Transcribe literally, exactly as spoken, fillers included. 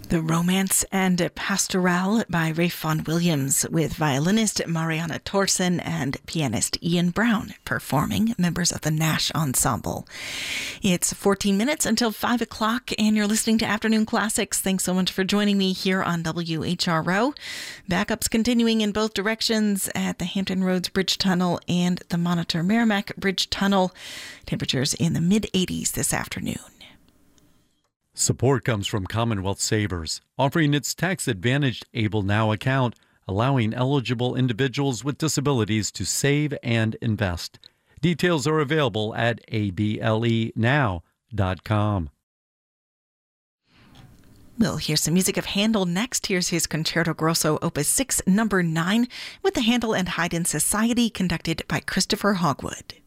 The Romance and Pastoral by Ralph Vaughan Williams, with violinist Mariana Thorsen and pianist Ian Brown performing, members of the Nash Ensemble. It's fourteen minutes until five o'clock, and you're listening to Afternoon Classics. Thanks so much for joining me here on W H R O. Backups continuing in both directions at the Hampton Roads Bridge Tunnel and the Monitor Merrimack Bridge Tunnel. Temperatures in the mid eighties this afternoon. Support comes from Commonwealth Savers, offering its tax-advantaged Able Now account, allowing eligible individuals with disabilities to save and invest. Details are available at A B L E now dot com. We'll hear some music of Handel next. Here's his Concerto Grosso Opus six, number nine, with the Handel and Haydn Society, conducted by Christopher Hogwood.